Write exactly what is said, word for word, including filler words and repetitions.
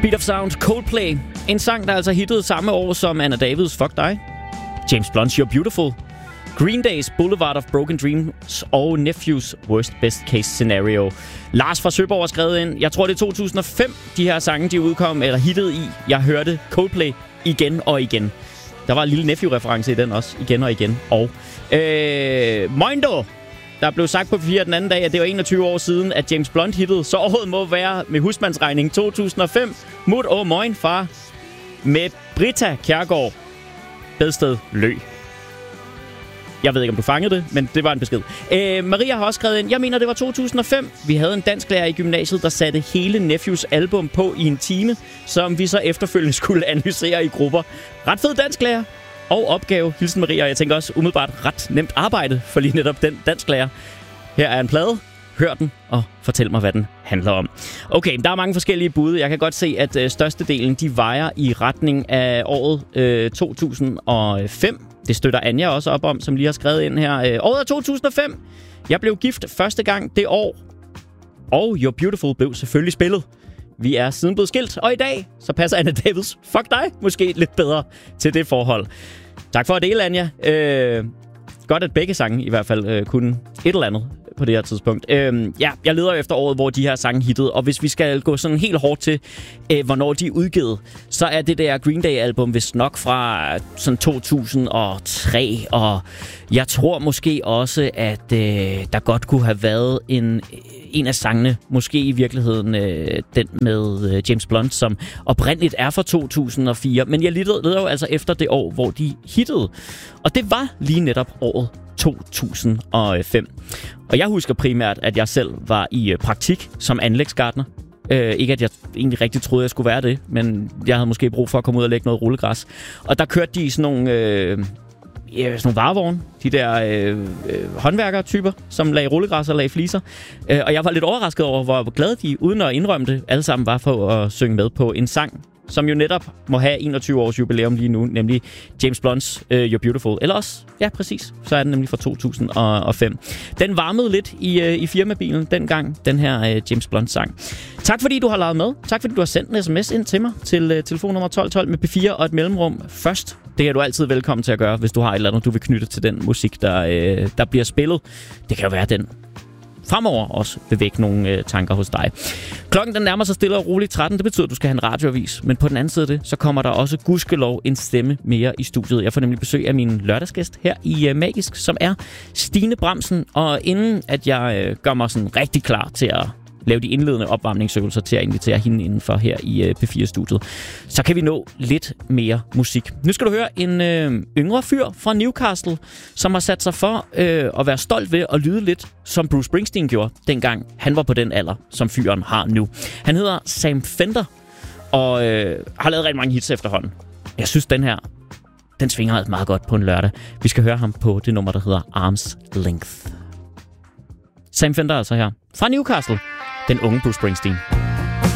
Speed of Sound, Coldplay. En sang, der altså hittede samme år som Anna Davids Fuck Dig, James Blunt's You're Beautiful, Green Day's Boulevard of Broken Dreams og Nephews Worst Best Case Scenario. Lars fra Søborg har skrevet ind, jeg tror det er to tusind og fem, de her sange de udkom, eller hittede i. Jeg hørte Coldplay igen og igen. Der var en lille Nephew-reference i den også, igen og igen. Og øh, Moindo, der blev sagt på P fire den anden dag, at det var enogtyve år siden, at James Blunt hittede, så året må være med husmandsregning to tusind og fem. Mut og moin, far. Med Britta Kjærgaard. Bedsted Lø. Jeg ved ikke, om du fangede det, men det var en besked. Øh, Maria har også skrevet ind, jeg mener, det var to tusind og fem. Vi havde en dansklærer i gymnasiet, der satte hele Nephews album på i en time, som vi så efterfølgende skulle analysere i grupper. Ret fed dansklærer. Og opgave, hilsen Maria, og jeg tænker også umiddelbart ret nemt arbejde for lige netop den dansklærer. Her er en plade. Hør den, og fortæl mig, hvad den handler om. Okay, der er mange forskellige bud. Jeg kan godt se, at øh, størstedelen de vejer i retning af året øh, to tusind og fem. Det støtter Anja også op om, som lige har skrevet ind her. Øh, året er to tusind og fem. Jeg blev gift første gang det år. Og You're Beautiful blev selvfølgelig spillet. Vi er siden blevet skilt, og i dag så passer Anna Davids Fuck Dig måske lidt bedre til det forhold. Tak for at dele, Anja. Øh, godt, at begge sange i hvert fald øh, kunne et eller andet på det her tidspunkt. Øhm, ja, jeg leder efter året, hvor de her sange hittede, og hvis vi skal gå sådan helt hårdt til, øh, hvornår de er udgivet, så er det der Green Day-album vist nok fra sådan to tusind og tre, og jeg tror måske også, at øh, der godt kunne have været en, en af sangene, måske i virkeligheden øh, den med øh, James Blunt, som oprindeligt er fra to tusind og fire, men jeg leder jo altså efter det år, hvor de hittede, og det var lige netop året to tusind og fem. Og jeg husker primært, at jeg selv var i praktik som anlægsgartner. Øh, ikke at jeg egentlig rigtig troede, jeg skulle være det, men jeg havde måske brug for at komme ud og lægge noget rullegræs. Og der kørte de i sådan nogle, øh, ja, sådan nogle varevogne, de der øh, øh, håndværker-typer, som lagde rullegræs og lagde fliser. Øh, og jeg var lidt overrasket over, hvor glade de, uden at indrømme det, alle sammen var for at synge med på en sang, som jo netop må have enogtyve års jubilæum lige nu, nemlig James Blunt's uh, You're Beautiful. Eller også, ja præcis, så er den nemlig fra to tusind og fem. Den varmede lidt i, uh, i firmabilen dengang, den her uh, James Blunt-sang. Tak fordi du har lavet med. Tak fordi du har sendt en sms ind til mig til uh, telefonnummer tolv tolv med P fire og et mellemrum først. Det er du altid velkommen til at gøre, hvis du har et eller andet, du vil knytte til den musik, der, uh, der bliver spillet. Det kan jo være den fremover også vil vække nogle øh, tanker hos dig. Klokken den nærmer sig stille og roligt tretten. Det betyder, at du skal have en radioavis. Men på den anden side af det, så kommer der også gudskelov en stemme mere i studiet. Jeg får nemlig besøg af min lørdagsgæst her i øh, Magisk, som er Stine Bramsen. Og inden at jeg øh, gør mig sådan rigtig klar til at lave de indledende opvarmningsøvelser til at invitere hende indenfor her i øh, P fire-studiet, så kan vi nå lidt mere musik. Nu skal du høre en øh, yngre fyr fra Newcastle, som har sat sig for øh, at være stolt ved at lyde lidt, som Bruce Springsteen gjorde, dengang han var på den alder, som fyren har nu. Han hedder Sam Fender, og øh, har lavet rigtig mange hits efterhånden. Jeg synes, den her, den svinger meget godt på en lørdag. Vi skal høre ham på det nummer, der hedder Arm's Length. Sam Fender altså her, fra Newcastle. Den unge Bruce Springsteen.